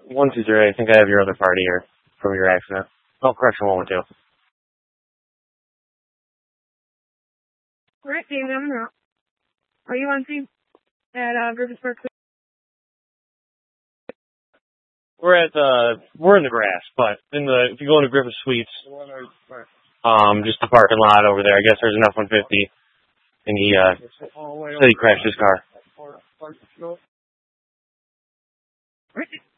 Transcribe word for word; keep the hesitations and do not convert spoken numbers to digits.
One two three. I think I have your other party here from your accident. Oh, correction, one one two. All right, David, I'm out. Are you on scene at uh, Griffith Park? We're at the we're in the grass, but in the if you go into Griffith Suites, um, just the parking lot over there. I guess there's an F one fifty, and he uh said he crashed his car. Right.